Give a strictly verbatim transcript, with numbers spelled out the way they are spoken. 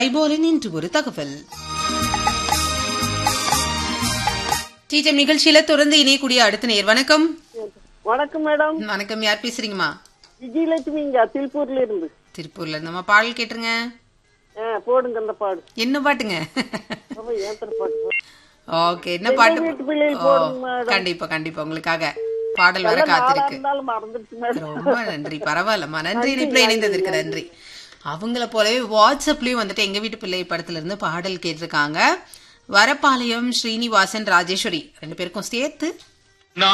ஐபோலின் இன்று ஒரு தகவல். டீச்சர் நிகழ்ச்சியில தொடர்ந்து இணையக்கூடிய அடுத்த நேர். வணக்கம். வணக்கம் மேடம். வணக்கம். யார் பேசுறீங்கம்மா? விஜயலட்சுமிங்க, திருப்பூர்ல இருந்து. திருப்பூர்ல இருந்து. நம்ம பாடல் கேட்டுருங்க. போடுங்க அந்த பாடு. என்ன பாட்டுங்க? ஓகே, என்ன பாட்டு? கண்டிப்பா கண்டிப்பா உங்களுக்காக பாடல் வர காத்திருக்கு. ரொம்ப நன்றி. பரவாயில்லம்மா, நன்றி. இணைப்புல இணைந்ததற்கு நன்றி. அவங்கள போலவே வாட்ஸ்அப்லயும் வந்துட்டு எங்க வீட்டு பிள்ளை படத்துல இருந்து பாடல் கேட்டிருக்காங்க. வரப்பாளையம் ஸ்ரீனிவாசன் ராஜேஸ்வரி ரெண்டு பேருக்கும் சேர்த்து